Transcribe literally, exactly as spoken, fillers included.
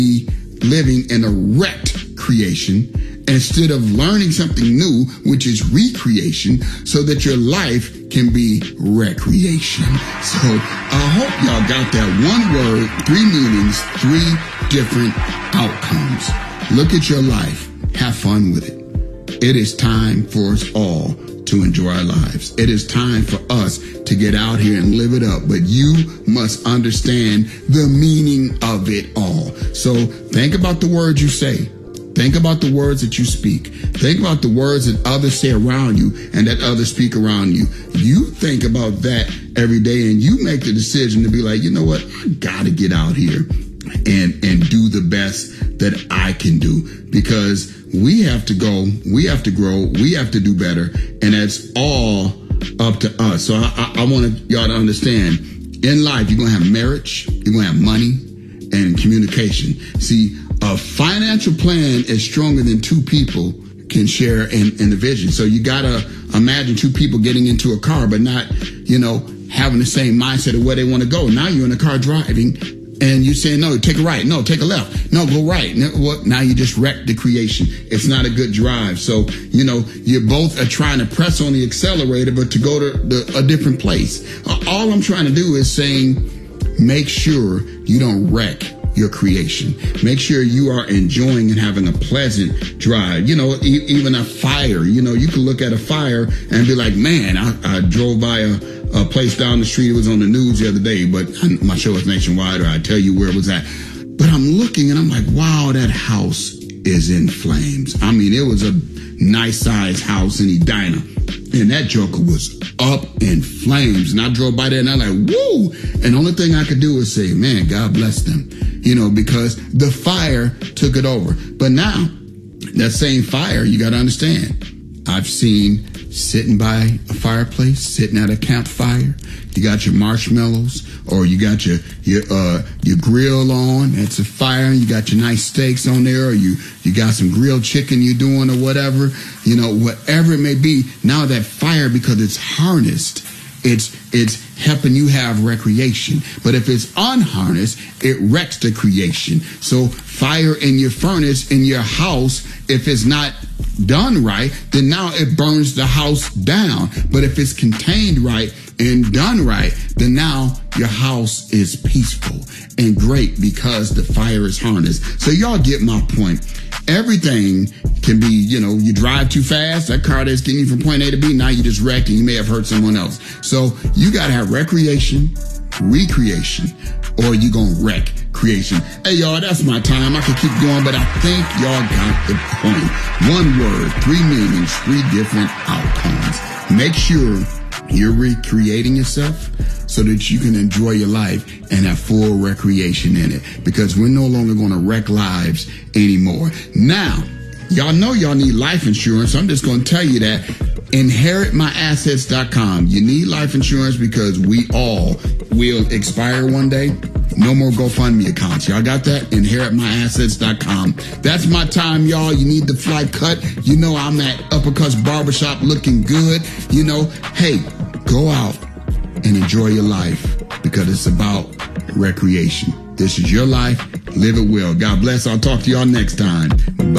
living in a wrecked creation instead of learning something new, which is recreation, so that your life can be recreation. So I hope y'all got that one word, three meanings, three different outcomes. Look at your life. Have fun with it. It is time for us all to enjoy our lives. It is time for us to get out here and live it up. But you must understand the meaning of it all. So think about the words you say. Think about the words that you speak. Think about the words that others say around you and that others speak around you. You think about that every day and you make the decision to be like, you know what? I got to get out here and, and do the best that I can do, because we have to go, we have to grow, we have to do better. And that's all up to us. So I, I, I want y'all to understand, in life, you're going to have marriage, you're going to have money and communication. See, a financial plan is stronger than two people can share in, in the vision. So you got to imagine two people getting into a car, but not, you know, having the same mindset of where they want to go. Now you're in the car driving and you're saying, no, take a right. No, take a left. No, go right. Now, what? Now you just wrecked the creation. It's not a good drive. So, you know, you both are trying to press on the accelerator, but to go to the, a different place. Uh, all I'm trying to do is saying, make sure you don't wreck your creation. Make sure you are enjoying and having a pleasant drive. You know, e- even a fire, you know, you can look at a fire and be like, man, I, I drove by a, a place down the street. It was on the news the other day, but my show is nationwide, or I tell you where it was at. But I'm looking and I'm like, wow, that house is in flames. I mean, it was a nice sized house in Edina, and that joker was up in flames. And I drove by there and I'm like, woo! And the only thing I could do is say, man, God bless them. You know, because the fire took it over. But now, that same fire, you got to understand, I've seen sitting by a fireplace, sitting at a campfire. You got your marshmallows, or you got your your uh your grill on. It's a fire, and you got your nice steaks on there, or you you got some grilled chicken you doing, or whatever. You know, whatever it may be. Now that fire, because it's harnessed, it's it's helping you have recreation. But if it's unharnessed, it wrecks the creation. So fire in your furnace, in your house, if it's not done right, then now it burns the house down. But if it's contained right and done right, then now your house is peaceful and great because the fire is harnessed. So y'all get my point. Everything can be, you know, you drive too fast, that car that's getting you from point A to B, now you just wrecked and you may have hurt someone else. So you got to have recreation, recreation, or you going to wreck creation. Hey, y'all, that's my time. I could keep going, but I think y'all got the point. One word, three meanings, three different outcomes. Make sure you're recreating yourself so that you can enjoy your life and have full recreation in it, because we're no longer going to wreck lives anymore. Now, y'all know y'all need life insurance. I'm just going to tell you that. inherit my assets dot com. You need life insurance because we all will expire one day. No more GoFundMe accounts. Y'all got that? inherit my assets dot com. That's my time, y'all. You need the flight cut. You know I'm at Uppercuts Barbershop looking good. You know, hey, go out and enjoy your life, because it's about recreation. This is your life. Live it well. God bless. I'll talk to y'all next time. Bye.